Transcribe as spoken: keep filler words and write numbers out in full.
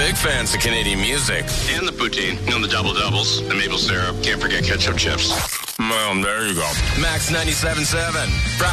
Big fans of Canadian music. And the poutine. You know, the double doubles, the maple syrup. Can't forget ketchup chips. Well, there you go. Max ninety-seven point seven.